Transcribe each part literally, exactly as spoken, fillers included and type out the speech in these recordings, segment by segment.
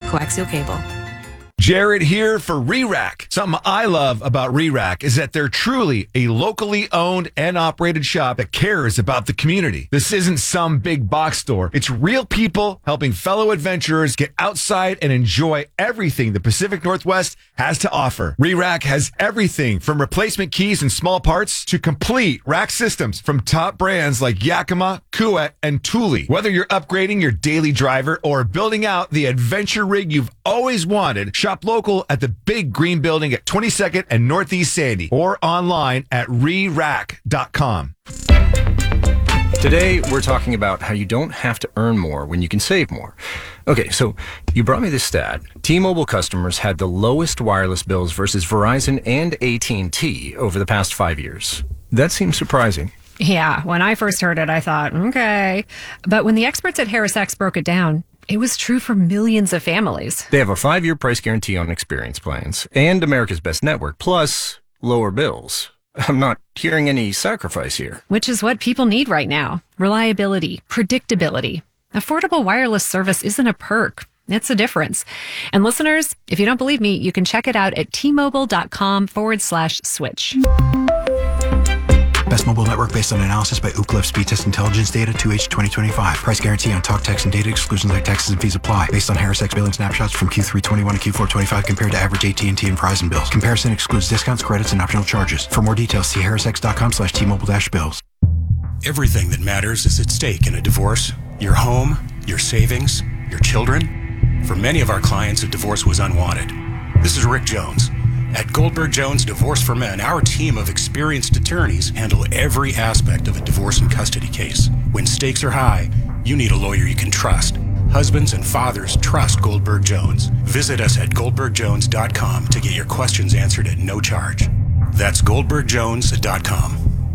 coaxial cable. Jared here for Re-Rack. Something I love about Re-Rack is that they're truly a locally owned and operated shop that cares about the community. This isn't some big box store. It's real people helping fellow adventurers get outside and enjoy everything the Pacific Northwest has to offer. Re-Rack has everything from replacement keys and small parts to complete rack systems from top brands like Yakima, Kuwait, and Thule. Whether you're upgrading your daily driver or building out the adventure rig you've always wanted, shop local at the Big Green Building at twenty-second and Northeast Sandy or online at re rack dot com. Today, we're talking about how you don't have to earn more when you can save more. Okay, so you brought me this stat. T-Mobile customers had the lowest wireless bills versus Verizon and A T and T over the past five years. That seems surprising. Yeah, when I first heard it, I thought, okay. But when the experts at HarrisX broke it down, it was true for millions of families. They have a five-year price guarantee on experience plans and America's Best Network, plus lower bills. I'm not hearing any sacrifice here. Which is what people need right now. Reliability, predictability. Affordable wireless service isn't a perk. It's a difference. And listeners, if you don't believe me, you can check it out at T-Mobile.com forward slash switch. Best mobile network based on analysis by Ookla Speed Test Intelligence data two H twenty twenty-five. Price guarantee on talk, text, and data exclusions like taxes and fees apply. Based on HarrisX billing snapshots from Q three twenty-one to Q four twenty-five compared to average A T and T and Verizon bills. Comparison excludes discounts, credits, and optional charges. For more details, see harrisx.com slash T-Mobile dash bills. Everything that matters is at stake in a divorce. Your home, your savings, your children. For many of our clients, a divorce was unwanted. This is Rick Jones. At Goldberg Jones Divorce for Men, our team of experienced attorneys handle every aspect of a divorce and custody case. When stakes are high, you need a lawyer you can trust. Husbands and fathers trust Goldberg Jones. Visit us at goldberg jones dot com to get your questions answered at no charge. That's goldberg jones dot com.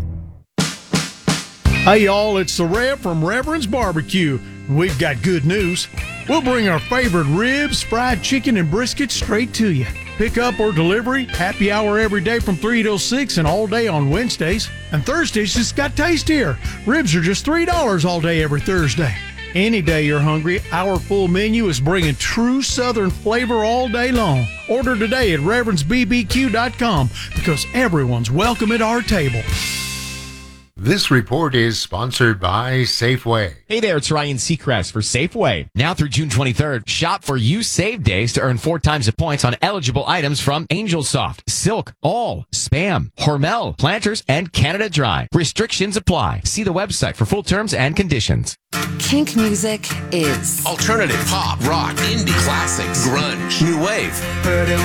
Hey y'all, it's the Rev from Reverend's Barbecue. We've got good news. We'll bring our favorite ribs, fried chicken, and brisket straight to you. Pick up or delivery, happy hour every day from three till six and all day on Wednesdays. And Thursdays just got tastier. Ribs are just three dollars all day every Thursday. Any day you're hungry, our full menu is bringing true Southern flavor all day long. Order today at reverends b b q dot com because everyone's welcome at our table. This report is sponsored by Safeway. Hey there, it's Ryan Seacrest for Safeway. Now through June twenty-third, shop for You Save Days to earn four times the points on eligible items from Angel Soft, Silk, All, Spam, Hormel, Planters, and Canada Dry. Restrictions apply. See the website for full terms and conditions. Kink music is alternative, pop, rock, indie, classics, grunge, new wave.